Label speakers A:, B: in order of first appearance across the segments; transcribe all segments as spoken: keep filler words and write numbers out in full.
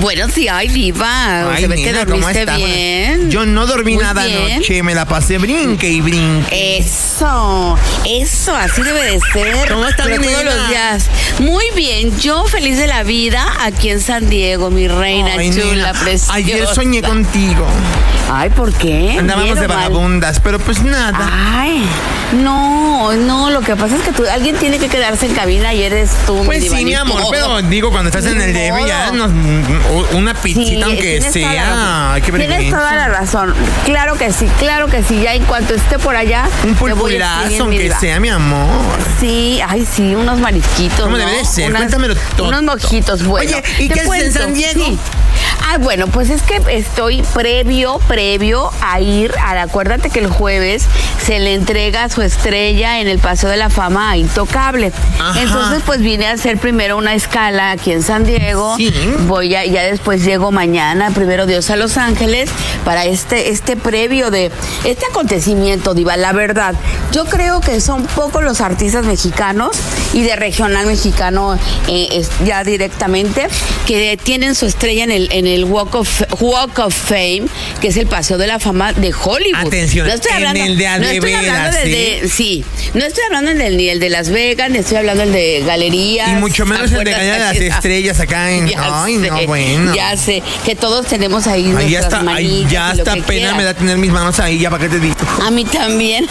A: Bueno, sí, ay, diva.
B: Ay,
A: Se ve que
B: nena, ¿cómo
A: dormiste
B: estás?
A: bien.
B: Yo no dormí
A: Muy
B: nada
A: bien.
B: anoche, me la pasé brinque y brinque.
A: Eso, eso, así debe de ser.
B: ¿Cómo estás,
A: Pero
B: mi
A: todos
B: nena?
A: los días. Muy bien, yo feliz de la vida aquí en San Diego, mi reina
B: Ay,
A: chula,
B: nena,
A: preciosa.
B: ayer soñé contigo.
A: Ay, ¿por qué?
B: Andábamos
A: ¿Bien
B: de
A: o mal?
B: vagabundas, pero pues nada.
A: Ay, no, no, lo que pasa es que tú, alguien tiene que quedarse en cabina y eres tú,
B: Pues
A: mi
B: sí, mi
A: diva, ni
B: amor,
A: modo.
B: pero digo, cuando estás en
A: Ni
B: el D F ya
A: modo.
B: nos- una pizzita,
A: Sí,
B: aunque
A: tienes toda la
B: sea.
A: razón.
B: Ay, qué
A: Tienes
B: vergüenza.
A: toda la razón. Claro que sí, claro que sí. Ya en cuanto esté por allá,
B: Un
A: te voy a
B: pulpulazo,
A: escribir, mi
B: aunque
A: diva.
B: sea, mi amor.
A: Sí, ay, sí, unos marisquitos.
B: ¿Cómo
A: ¿no?
B: debe de ser?
A: Unas-
B: Cuéntamelo todo.
A: Unos mojitos, bueno.
B: Oye, ¿y
A: te
B: qué haces en
A: cuento,
B: San Diego?
A: sí. Ah, bueno, pues es que estoy previo, previo a ir, a, acuérdate que el jueves se le entrega su estrella en el Paseo de la Fama a Intocable.
B: Ajá.
A: Entonces, pues vine a hacer primero una escala aquí en San Diego.
B: Sí.
A: Voy a, ya después llego mañana, primero Dios, a Los Ángeles, para este, este previo de este acontecimiento, diva. La verdad, yo creo que son pocos los artistas mexicanos y de regional mexicano eh, es- ya directamente que tienen su estrella en el, en el Walk of, Walk of Fame, que es el Paseo de la Fama de Hollywood.
B: Atención,
A: no estoy
B: en
A: hablando,
B: el de a
A: no
B: de
A: estoy hablando
B: veras,
A: del
B: ¿sí?
A: de, sí, no estoy hablando del, ni el de Las Vegas, ni estoy hablando del de Galerías.
B: Y mucho menos el de
A: ¿Te
B: Galería de las
A: acuerdas?
B: Estrellas acá en.
A: Ya
B: Ay,
A: sé,
B: no, bueno.
A: Ya sé, que todos tenemos ahí
B: Ay, ya
A: nuestras
B: está, ay,
A: manitas
B: ya
A: y lo
B: hasta
A: que
B: pena
A: quieras.
B: me da tener mis manos ahí, ya para qué te digo.
A: A mí también.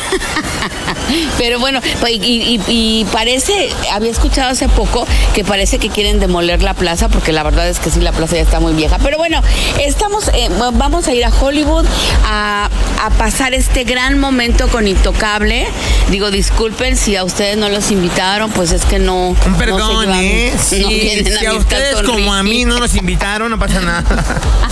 A: Pero bueno, pues, y, y- y parece, había escuchado hace poco que parece que quieren demoler la plaza, porque la verdad es que sí, la plaza ya está muy vieja. Pero bueno, estamos, eh, vamos a ir a Hollywood a, a pasar este gran momento con Intocable. Digo, disculpen si a ustedes no los invitaron, pues es que no.
B: Un
A: no
B: perdón,
A: se llevan-
B: ¿eh?
A: no
B: Sí,
A: vienen
B: si a
A: amistad
B: ustedes
A: con
B: como a mí
A: Ricky.
B: no nos invitaron, no pasa nada.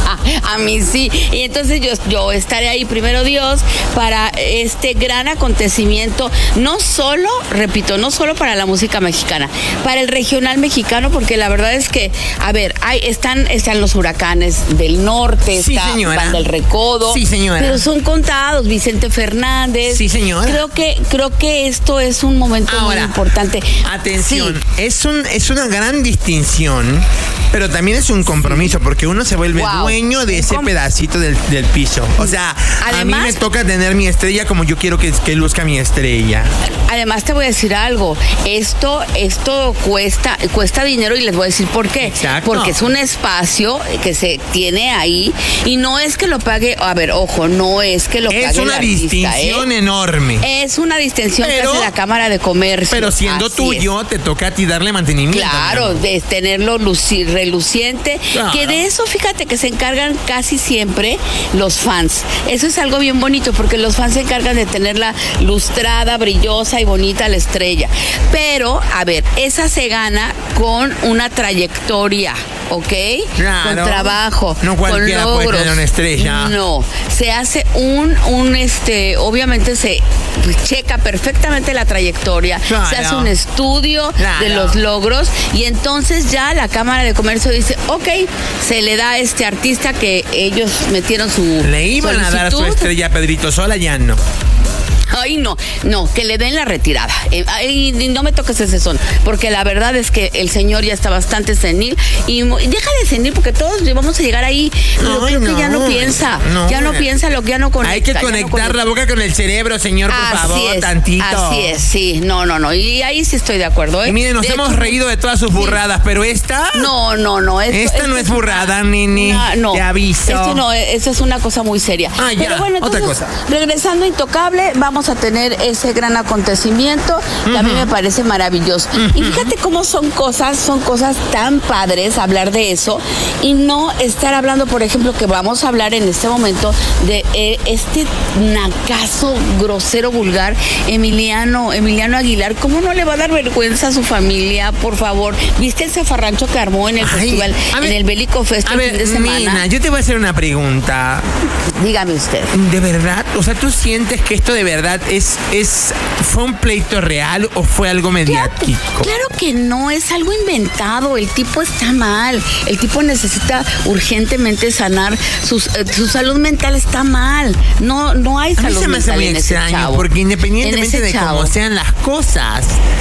A: A mí sí. Y entonces yo, yo estaré ahí, primero Dios, para este gran acontecimiento, no solo, repito, no solo para la música mexicana, para el regional mexicano, porque la verdad es que, a ver, hay, están, están los huracanes del norte,
B: Sí,
A: está
B: señora.
A: Banda del Recodo,
B: Sí, señora.
A: pero son contados, Vicente Fernández.
B: Sí, señora.
A: Creo que, creo que esto es un momento
B: Ahora,
A: muy importante.
B: Atención,
A: Sí.
B: es, un, es una gran distinción, pero también es un compromiso, porque uno se vuelve
A: Wow.
B: dueño de
A: Un
B: ese
A: com-
B: pedacito del, del piso. O sea, a mí
A: Además-
B: me toca tener mi estrella como yo quiero que, que luzca mi estrella.
A: Además te voy a decir algo, esto, esto cuesta, cuesta dinero y les voy a decir por qué.
B: Exacto.
A: Porque es un espacio que se tiene ahí y no es que lo pague, a ver, ojo, no es que lo pague
B: Es
A: el
B: una
A: artista,
B: distinción
A: ¿eh?
B: enorme.
A: Es una distinción
B: Pero-
A: que hace la Cámara de Comercio.
B: Pero siendo
A: Así
B: tuyo, te toca a ti darle mantenimiento.
A: Claro,
B: mi amor.
A: de tenerlo lucir, reluciente,
B: Claro.
A: que de eso fíjate que se encargan casi siempre los fans. Eso es algo bien bonito porque los fans se encargan de tenerla lustrada, brillosa y bonita la estrella. Pero, a ver, esa se gana con una trayectoria, ¿ok?
B: Claro.
A: Con trabajo,
B: No
A: con
B: cualquiera puede
A: logros.
B: tener una estrella.
A: No, se hace un, un este, obviamente se pues, checa perfectamente la trayectoria,
B: Claro.
A: se hace un estudio
B: Claro.
A: de los logros y entonces ya la Cámara de Comercio dice, ok, se le da a este artista que ellos metieron su
B: Le iban a dar su
A: solicitud.
B: estrella a Pedrito Sola, ya no.
A: Ay, no, no, que le den la retirada. Eh, ay, y no me toques ese son, porque la verdad es que el señor ya está bastante senil y mo- deja de senil porque todos vamos a llegar ahí. Pero
B: Ay,
A: creo que ya no
B: no,
A: piensa,
B: no.
A: ya no piensa lo que ya no conecta.
B: Hay que
A: ya no
B: conectar
A: conecta.
B: la boca con el cerebro, señor, por
A: Así
B: favor,
A: es,
B: tantito.
A: Así es, sí, no, no, no. Y ahí sí estoy de acuerdo. ¿eh?
B: Y miren, nos
A: De
B: hemos
A: hecho,
B: reído de todas sus burradas, pero esta.
A: No, no, no. Esto,
B: Esta
A: esto
B: no es burrada, nene.
A: una- no.
B: Te aviso.
A: Esto no, esto es una cosa muy seria.
B: Ah, ya,
A: Pero bueno,
B: otra
A: entonces,
B: cosa.
A: regresando a Intocable, vamos a tener ese gran acontecimiento que a mí me parece maravilloso. Y fíjate cómo son cosas, son cosas tan padres hablar de eso y no estar hablando, por ejemplo, que vamos a hablar en este momento de eh, este nacazo grosero, vulgar, Emiliano, Emiliano Aguilar. ¿Cómo no le va a dar vergüenza a su familia, por favor? ¿Viste el zafarrancho que armó en el
B: Ay,
A: festival,
B: a
A: en
B: ver,
A: el Bélico Fest
B: A
A: el
B: ver,
A: fin de semana?
B: nena, yo te voy a hacer una pregunta.
A: Dígame usted.
B: ¿De verdad? O sea, ¿tú sientes que esto de verdad es, es fue un pleito real o fue algo mediático?
A: Claro que no, es algo inventado. El tipo está mal. El tipo necesita urgentemente sanar. Sus, eh, su salud mental está mal. No, no hay
B: A mí
A: salud
B: se me hace
A: mental
B: muy
A: en ese
B: extraño,
A: chavo.
B: porque
A: En
B: independientemente
A: ese
B: de
A: chavo.
B: cómo sean las cosas,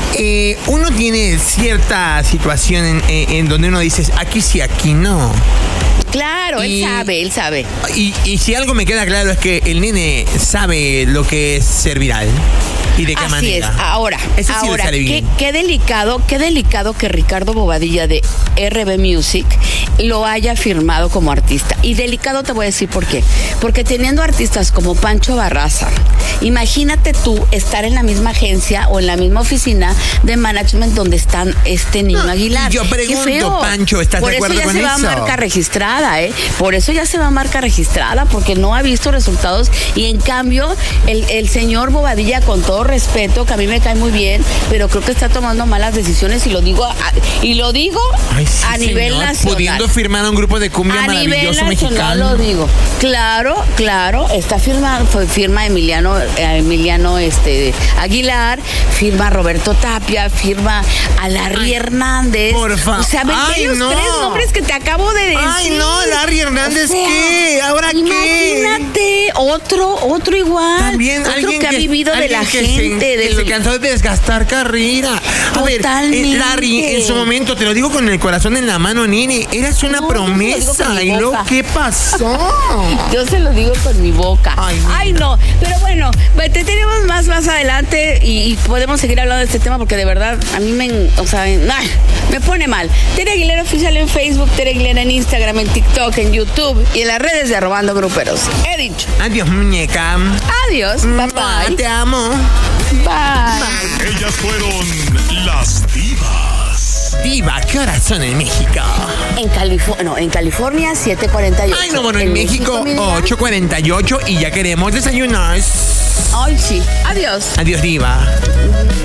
B: eh, uno tiene cierta situación en, en, en donde uno dice, aquí sí, aquí no.
A: Claro,
B: Y-
A: él sabe, él sabe.
B: Y, y si algo me queda claro es que el nene sabe lo que es ser viral. ¿Y de qué
A: Así
B: manera?
A: es. Ahora,
B: Ese sí le
A: ahora,
B: sale
A: qué,
B: bien.
A: qué delicado, qué delicado que Ricardo Bobadilla de R B Music lo haya firmado como artista. Y delicado te voy a decir por qué. Porque teniendo artistas como Pancho Barraza, imagínate tú estar en la misma agencia o en la misma oficina de management donde están este niño
B: No,
A: Aguilar.
B: y yo pregunto,
A: Qué feo.
B: Pancho, ¿estás de acuerdo con
A: Por eso ya se va
B: eso?
A: a marca registrada, ¿eh? Por eso ya se va a marca registrada, porque no ha visto resultados. Y en cambio, el, el señor Bobadilla, con todo respeto, que a mí me cae muy bien, pero creo que está tomando malas decisiones y lo digo a, y lo digo
B: Ay, sí,
A: a nivel
B: señor,
A: nacional.
B: pudiendo firmar a un grupo de cumbia
A: A nivel
B: maravilloso
A: nacional
B: mexicano.
A: lo digo. Claro, claro, está firma, fue firma Emiliano, eh, Emiliano este, Aguilar, firma Roberto Tapia, firma a Larry
B: Ay,
A: Hernández.
B: por fa-
A: O sea, ve
B: Ay,
A: los
B: no.
A: tres nombres que te acabo de decir.
B: Ay, no, Larry Hernández,
A: O sea,
B: ¿qué? ¿Ahora qué?
A: Imagínate, otro, otro igual.
B: También
A: otro
B: alguien
A: que, ha vivido de
B: alguien
A: la
B: que
A: gente.
B: se,
A: de
B: que se
A: lo-
B: cansó de desgastar carrera. A ver,
A: Totalmente.
B: eh, Larry, en su momento, te lo digo con el corazón en la mano, nene, eras una
A: No, yo te lo digo
B: promesa.
A: con mi
B: ¿Y luego
A: boca.
B: qué pasó?
A: Yo se lo digo con mi boca.
B: Ay,
A: Ay,
B: mira.
A: no. Pero bueno, te tenemos más más adelante y, y podemos seguir hablando de este tema porque de verdad a mí me, o sea, ay, me pone mal. Tere Aguilera Oficial en Facebook, Tere Aguilera en Instagram, en TikTok, en YouTube y en las redes de Arrobando Gruperos. He dicho.
B: Adiós, muñeca.
A: Adiós. Bye bye.
B: Te amo.
A: Bye.
C: Ellas fueron las divas.
B: Diva, ¿qué horas son en México?
A: En California, no, en California siete cuarenta y ocho.
B: Ay, no, bueno, en, México,
A: mi vida,
B: ocho cuarenta y ocho y ya queremos desayunar.
A: Ay, sí. Adiós.
B: Adiós, Diva.